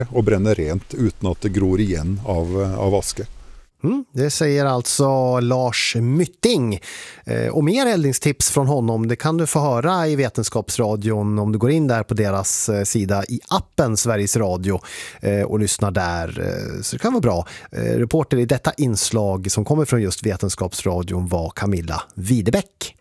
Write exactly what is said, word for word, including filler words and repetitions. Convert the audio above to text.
och bränner rent utan att det gror igen av, av aske. Mm, det säger alltså Lars Mytting. Eh, och mer eldningstips från honom det kan du få höra i Vetenskapsradion om du går in där på deras eh, sida i appen Sveriges Radio eh, och lyssnar där. Eh, så det kan vara bra. Eh, reporter i detta inslag som kommer från just Vetenskapsradion var Camilla Videbäck.